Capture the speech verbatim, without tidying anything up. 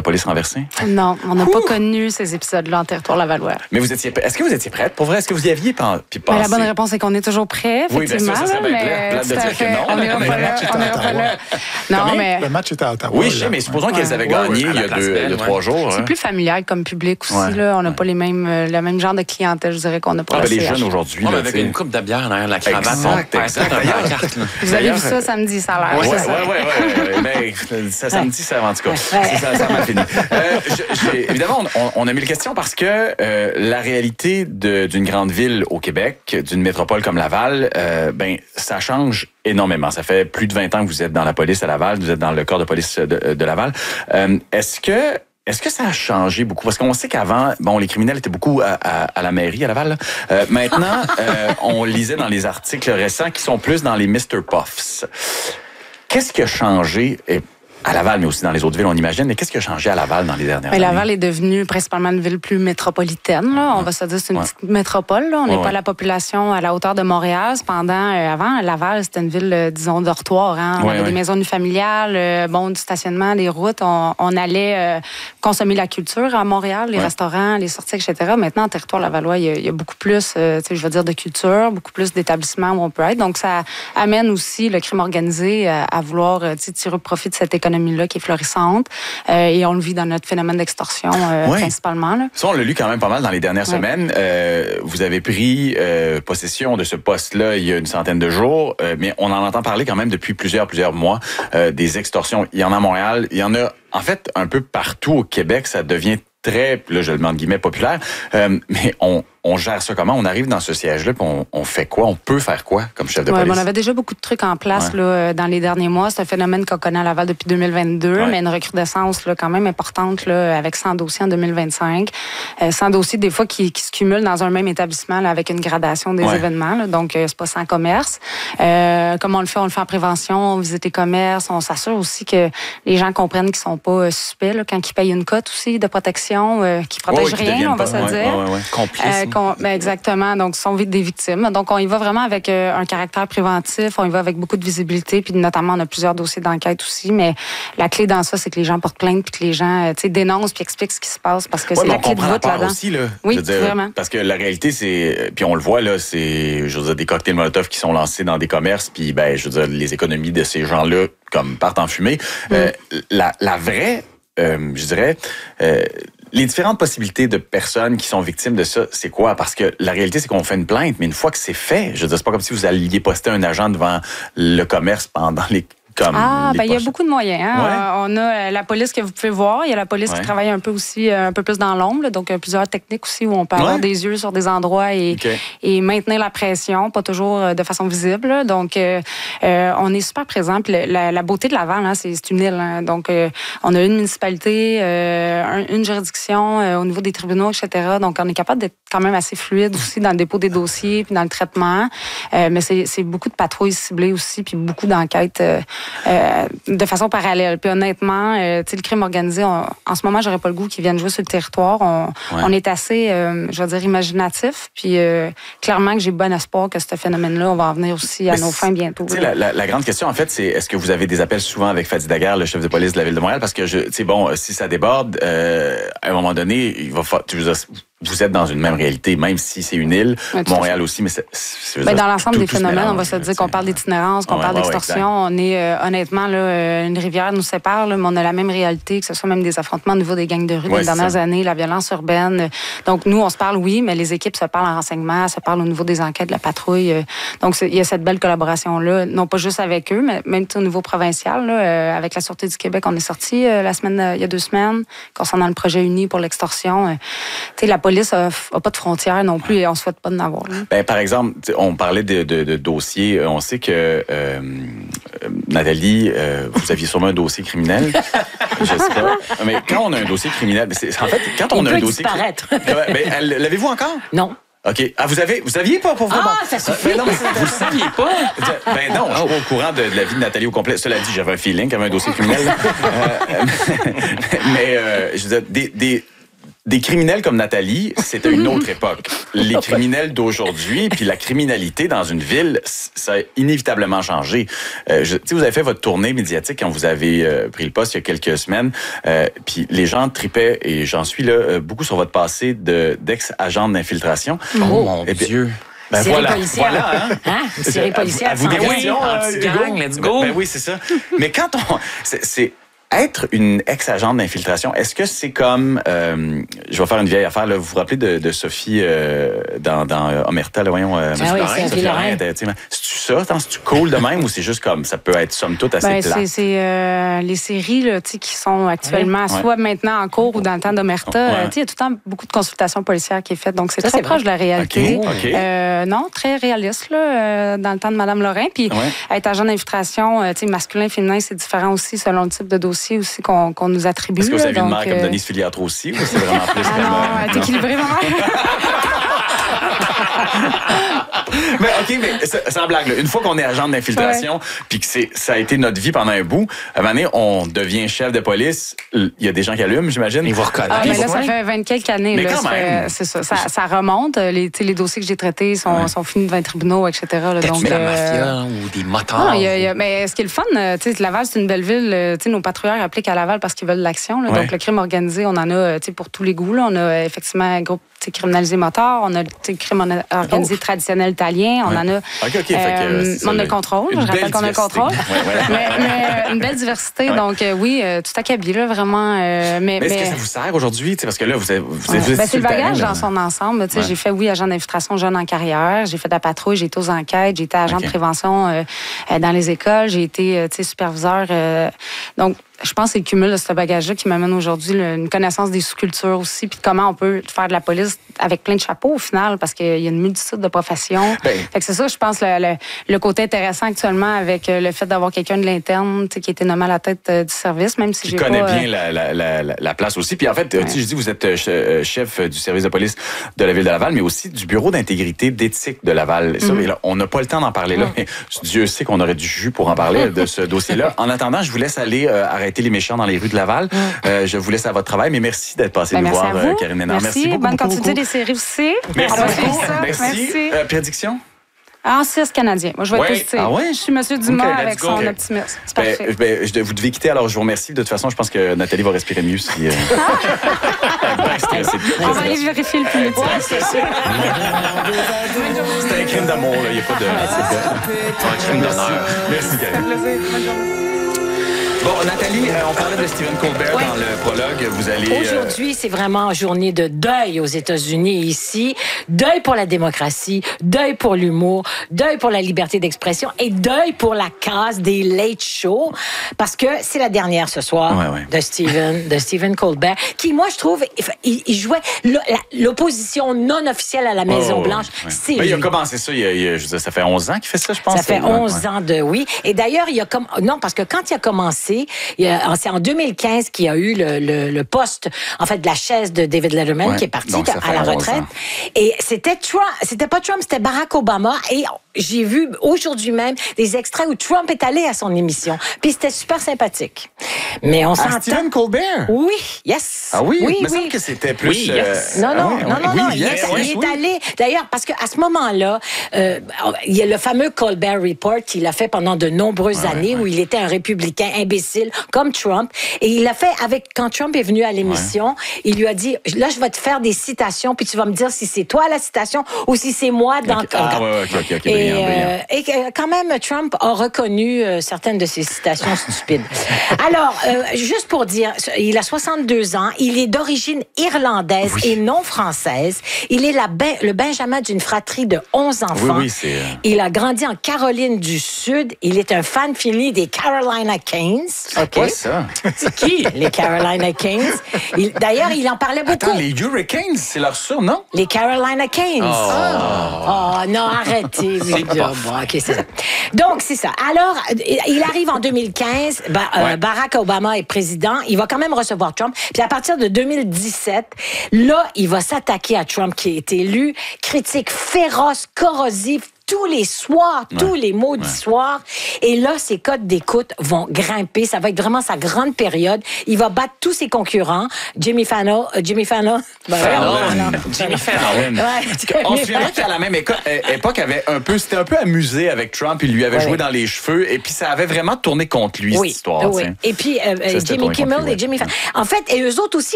police renversé? Non, on n'a pas connu ces épisodes-là en territoire lavallois. Mais vous étiez, est-ce que vous étiez prête? Pour vrai, est-ce que vous y aviez pensé? Ben, la bonne réponse est qu'on est toujours prêt, oui, bien sûr, ça serait bien clair. Plate de dire que non. On n'ira pas là. On n'ira pas là. Non, mais... Le match était à Ottawa. Oui, je sais, mais supposons qu'elles avaient gagné il y a deux, deux, trois jours. C'est plus familial comme public aussi. Ouais. Là. On n'a ouais. pas les mêmes, le même genre de clientèle, je dirais, qu'on n'a pas. Ah, ben, les jeunes aujourd'hui. Avec une coupe de bière derrière la cravate. Exact, exact. Vous avez vu ça samedi, ça a l'air. Oui, oui, oui. Mais ça, samedi, ça, en tout cas, ça m'a fini. Évidemment, on a mis les questions parce que la réalité d'une grande ville au Québec, d'une métropole comme Laval, ben ça change énormément. Ça fait plus de vingt ans que vous êtes dans la police à Laval, vous êtes dans le corps de police de, de Laval. Euh, est-ce que Est-ce que ça a changé beaucoup? Parce qu'on sait qu'avant, bon, les criminels étaient beaucoup à, à, à la mairie, à Laval. Euh, maintenant, euh, on lisait dans les articles récents qui sont plus dans les mister Puffs. Qu'est-ce qui a changé? Et à Laval, mais aussi dans les autres villes, on imagine. Mais qu'est-ce qui a changé à Laval dans les dernières mais années? Laval est devenue principalement une ville plus métropolitaine. Là. On ouais. va se dire c'est une ouais. petite métropole. Là. On n'est ouais, pas ouais. la population à la hauteur de Montréal. Cependant, euh, avant, Laval, c'était une ville, euh, disons, dortoir. Hein. On ouais, avait ouais. des maisons familiales, euh, bon, du stationnement, des routes. On, on allait euh, consommer la culture à Montréal, les ouais. restaurants, les sorties, et cetera. Maintenant, en territoire lavallois, il y a, il y a beaucoup plus, euh, je veux dire, de culture, beaucoup plus d'établissements où on peut être. Donc, ça amène aussi le crime organisé à, à vouloir euh, tirer profit de cette économie-là qui est florissante. Euh, et on le vit dans notre phénomène d'extorsion euh, oui. principalement. Là. Ça, on l'a lu quand même pas mal dans les dernières oui. semaines. Euh, vous avez pris euh, possession de ce poste-là il y a une centaine de jours, euh, mais on en entend parler quand même depuis plusieurs, plusieurs mois euh, des extorsions. Il y en a à Montréal, il y en a en fait un peu partout au Québec. Ça devient très, là je le mets en guillemets, populaire, euh, mais on On gère ça comment? On arrive dans ce siège-là, puis on, on fait quoi? On peut faire quoi comme chef de ouais, police? On avait déjà beaucoup de trucs en place ouais. là, dans les derniers mois. C'est un phénomène qu'on connaît à Laval depuis deux mille vingt-deux, ouais. mais une recrudescence là, quand même importante là, avec cent dossiers en deux mille vingt-cinq. Euh, cent dossiers, des fois, qui, qui se cumulent dans un même établissement là, avec une gradation des ouais. événements. Là, donc, euh, c'est pas sans commerce. Euh, comme on le fait, on le fait en prévention, on visite les commerces, on s'assure aussi que les gens comprennent qu'ils sont pas suspects là, quand ils payent une cote aussi de protection euh, qui protège ouais, rien, on va pas, se ouais, dire. Ouais, ouais, ouais. Complice. Euh, Ben exactement. Donc, ce sont des victimes. Donc, on y va vraiment avec euh, un caractère préventif. On y va avec beaucoup de visibilité. Puis, notamment, on a plusieurs dossiers d'enquête aussi. Mais la clé dans ça, c'est que les gens portent plainte puis que les gens, tu sais, dénoncent puis expliquent ce qui se passe parce que ouais, c'est la clé de voûte là-dedans. Aussi, là, oui, dire, vraiment. Parce que la réalité, c'est, puis on le voit là, c'est, je veux dire, des cocktails Molotov qui sont lancés dans des commerces. Puis, ben, je veux dire, les économies de ces gens-là, comme partent en fumée. Mm. Euh, la, la vraie, euh, je dirais. Euh, Les différentes possibilités de personnes qui sont victimes de ça, c'est quoi? Parce que la réalité, c'est qu'on fait une plainte, mais une fois que c'est fait, je veux dire, c'est pas comme si vous alliez poster un agent devant le commerce pendant les... Comme ah, ben il y a beaucoup de moyens. Hein? Ouais. Euh, on a la police que vous pouvez voir. Il y a la police ouais. qui travaille un peu aussi, un peu plus dans l'ombre. Donc, euh, plusieurs techniques aussi où on peut ouais. avoir des yeux sur des endroits et, okay. et maintenir la pression, pas toujours de façon visible. Donc, euh, euh, on est super présent. Puis la, la beauté de Laval, hein, c'est une île. Hein? Donc, euh, on a une municipalité, euh, une juridiction euh, au niveau des tribunaux, et cetera. Donc, on est capable d'être quand même assez fluide aussi dans le dépôt des dossiers puis dans le traitement. Euh, mais c'est beaucoup de patrouilles ciblées aussi puis beaucoup d'enquêtes euh, Euh, de façon parallèle. Puis honnêtement, euh, tu sais, le crime organisé, on, en ce moment, j'aurais pas le goût qu'ils viennent jouer sur le territoire. On, ouais. on est assez, euh, je vais dire, imaginatif. Puis euh, clairement que j'ai bon espoir que ce phénomène-là, on va en venir aussi à Mais nos fins bientôt. La, la, la grande question, en fait, c'est est-ce que vous avez des appels souvent avec Fadi Daguerre, le chef de police de la Ville de Montréal? Parce que, tu sais, bon, si ça déborde, euh, à un moment donné, il va falloir... Vous êtes dans une même réalité, même si c'est une île, ouais, Montréal aussi, mais c'est... Ben, dans l'ensemble des phénomènes, mélange, on va se dire qu'on parle d'itinérance, qu'on ouais, parle ouais, d'extorsion. Ouais, on est, euh, honnêtement, là, une rivière nous sépare, là, mais on a la même réalité, que ce soit même des affrontements au niveau des gangs de rue ouais, des dernières ça. années, la violence urbaine. Donc, nous, on se parle, oui, mais les équipes se parlent en renseignement, se parlent au niveau des enquêtes de la patrouille. Donc, il y a cette belle collaboration-là, non pas juste avec eux, mais même au niveau provincial. Là, euh, avec la Sûreté du Québec, on est sorti euh, la semaine, euh, il y a deux semaines, concernant le projet uni pour l'extorsion. Euh, tu sais, la La police n'a pas de frontières non plus et on ne souhaite pas d'en avoir. Ben, par exemple, on parlait de, de, de dossiers. On sait que, euh, Nathalie, euh, vous aviez sûrement un dossier criminel. Je sais pas. Mais quand on a un dossier criminel, c'est, en fait, quand on Il a peut un dossier disparaître. Ben, l'avez-vous encore? Non. OK. Ah, vous avez, vous saviez pas pour vous? Ah, ça suffit. Ben non, mais vous le saviez pas? Ben non, je suis pas au courant de, de la vie de Nathalie au complet. Cela dit, j'avais un feeling qu'il y avait un dossier criminel. euh, mais, euh, je veux dire, des, des des criminels comme Nathalie, c'était une autre époque. Les criminels d'aujourd'hui, puis la criminalité dans une ville, ça a inévitablement changé. Euh, je, vous avez fait votre tournée médiatique quand vous avez euh, pris le poste il y a quelques semaines, euh, puis les gens tripaient, et j'en suis là, euh, beaucoup sur votre passé de, d'ex-agent d'infiltration. Oh, mon et Dieu! Ben voilà, voilà. Hein? hein? Une série policière. À vous des questions, oui, gang, let's go. Ben, ben oui, c'est ça. Mais quand on... C'est... c'est être une ex-agente d'infiltration, est-ce que c'est comme... Euh, je vais faire une vieille affaire. Là, vous vous rappelez de, de Sophie euh, dans, dans euh, Omerta, là, voyons... Euh, ah oui, c'est Sophie Lorrain. C'est-tu ça? C'est-tu cool de même ou c'est juste comme... Ça peut être, somme toute, assez ben, plat? C'est, c'est euh, les séries là, qui sont actuellement ouais. soit maintenant en cours ou dans le temps d'Omerta. Ouais. Il y a tout le temps beaucoup de consultations policières qui est faite. Donc, c'est ça, très c'est proche vrai. de la réalité. Okay. Okay. Euh, non, très réaliste là, euh, dans le temps de Mme Lorrain. Puis, ouais. être agent d'infiltration, euh, masculin, féminin, c'est différent aussi selon le type de dossier aussi qu'on, qu'on nous attribue. Est-ce que vous avez là, une donc, mère euh... comme Denise Filiatro aussi ou c'est vraiment plus ah comme... non, elle est équilibrée, maman. Mais OK, mais sans blague, là, une fois qu'on est agent d'infiltration, puis ouais. que c'est, ça a été notre vie pendant un bout, à un moment donné, on devient chef de police. Il y a des gens qui allument, j'imagine. Ils vous reconnaissent. Ah, mais là, ça fait vingt-quelques années. Mais là, quand ça même. Fait, c'est ça, ça, ça remonte. Les, les dossiers que j'ai traités sont, ouais. sont finis devant les tribunaux, et cetera. Là, donc, de la euh... mafia ou des motards? Non, y a, y a, mais ce qui est le fun, tu sais, Laval, c'est une belle ville. Nos patrouilleurs appliquent à Laval parce qu'ils veulent de l'action. Là, ouais. Donc, le crime organisé, on en a pour tous les goûts. Là. On a effectivement un groupe criminalisé moteur, on a le crime organisé oh. traditionnel italien, on ouais. en a... OK, OK. Euh, fait que, on a le contrôle, je rappelle qu'on a le contrôle. ouais, ouais. mais, mais une belle diversité, ouais. donc euh, oui, euh, tout acabit, là, vraiment. Euh, mais, mais est-ce mais... que ça vous sert aujourd'hui? Parce que là, vous êtes... Vous êtes ouais. ben, c'est le bagage dans son ensemble. Ouais. J'ai fait, oui, agent d'infiltration jeune en carrière, j'ai fait de la patrouille, j'ai été aux enquêtes, j'ai été agent okay. de prévention euh, dans les écoles, j'ai été superviseur. Euh, donc, je pense que c'est le cumul de ce bagage-là qui m'amène aujourd'hui une connaissance des sous-cultures aussi, puis de comment on peut faire de la police avec plein de chapeaux au final, parce qu'il y a une multitude de professions. Ben, fait que c'est ça, je pense, le, le, le côté intéressant actuellement avec le fait d'avoir quelqu'un de l'interne qui a été nommé à la tête du service, même si j'ai pas... Qui connaît bien la, la, la, la place aussi. Puis en fait, ouais. je dis, vous êtes chef du service de police de la Ville de Laval, mais aussi du bureau d'intégrité d'éthique de Laval. Ça, mm-hmm. et là, on n'a pas le temps d'en parler là, mm-hmm. mais Dieu sait qu'on aurait du jus pour en parler de ce dossier-là. En attendant, je vous laisse aller euh, arrêter les méchants dans les rues de Laval. Mm. Euh, je vous laisse à votre travail, mais merci d'être passé ben, nous voir, euh, Karine Ménard. Merci, merci beaucoup. Bonne beaucoup, continuité beaucoup. des séries aussi. Merci beaucoup. Merci. merci. Euh, prédiction? En six Canadiens. Moi, je vais ouais. être positive. Ah ouais? Je suis M. Dumas okay, avec go. son okay. optimisme. C'est ben, parfait. Ben, je, vous devez quitter, alors je vous remercie. De toute façon, je pense que Nathalie va respirer mieux si... Euh... ben, stressée. On va aller vérifier le film. Ouais, c'est ça. C'est un crime d'amour, là. Il n'y a pas de... C'est un crime d'honneur. Merci, Karine. Bon, Nathalie, euh, on parlait de Stephen Colbert ouais. dans le prologue. Vous allez... Euh... Aujourd'hui, c'est vraiment journée de deuil aux États-Unis ici. Deuil pour la démocratie, deuil pour l'humour, deuil pour la liberté d'expression et deuil pour la case des late shows. Parce que c'est la dernière ce soir ouais, ouais. de Stephen, de Stephen Colbert, qui, moi, je trouve, il, il jouait l'opposition non officielle à la Maison-Blanche. Oh, ouais. C'est il a commencé ça, il a, il a, je veux dire, ça fait onze ans qu'il fait ça, je pense. Ça fait onze ouais. ans de oui. Et d'ailleurs, il a comme non, parce que quand il a commencé, c'est en deux mille quinze qu'il y a eu le, le, le poste, en fait, de la chaise de David Letterman ouais, qui est parti à la retraite. Et c'était Trump, c'était pas Trump, c'était Barack Obama. Et j'ai vu aujourd'hui même des extraits où Trump est allé à son émission. Puis c'était super sympathique. Mais on s'entend. Stephen Colbert? Oui, yes. Ah oui? Oui, il me oui. semble que c'était plus... Oui, yes. euh... Non, non, ah, oui, non, non, oui, non. Yes, il est, yes, il est oui. allé... D'ailleurs, parce qu'à ce moment-là, euh, il y a le fameux Colbert Report qu'il a fait pendant de nombreuses ouais, années ouais. où il était un républicain imbécile comme Trump. Et il l'a fait avec... Quand Trump est venu à l'émission, ouais. il lui a dit, là, je vais te faire des citations, puis tu vas me dire si c'est toi la citation ou si c'est moi dans... Okay. Ah, ouais, OK, OK, OK. Et, brillant, brillant. Euh, et quand même, Trump a reconnu euh, certaines de ses citations stupides. Alors, euh, juste pour dire, il a soixante-deux ans, il est d'origine irlandaise oui. et non française. Il est la ben, le benjamin d'une fratrie de onze enfants. Oui, oui, c'est... Il a grandi en Caroline du Sud. Il est un fan fini des Carolina Canes. C'est quoi ça? C'est qui, les Carolina Canes? Il, d'ailleurs, il en parlait beaucoup. Attends, les Hurricanes, c'est leur surnom? Les Carolina Canes. Oh, oh non, arrêtez. Bon, okay, c'est ça. Donc, c'est ça. Alors, il arrive en deux mille quinze. Ba- ouais. euh, Barack Obama est président. Il va quand même recevoir Trump. Puis à partir de deux mille dix-sept, là, il va s'attaquer à Trump qui est élu. Critique féroce, corrosive, tous les soirs, ouais. tous les maudits ouais. soirs. Et là, ses cotes d'écoute vont grimper. Ça va être vraiment sa grande période. Il va battre tous ses concurrents. Jimmy Fallon, euh, Jimmy Fallon. Ben, Fallon. Jimmy Fallon. Ouais, on se souviendra qu'à la même époque, avait un peu, c'était un peu amusé avec Trump. Il lui avait ouais. joué dans les cheveux. Et puis, ça avait vraiment tourné contre lui, oui. cette histoire. Oui. Et puis, euh, Jimmy Kimmel et Jimmy Fallon. En fait, et eux autres aussi,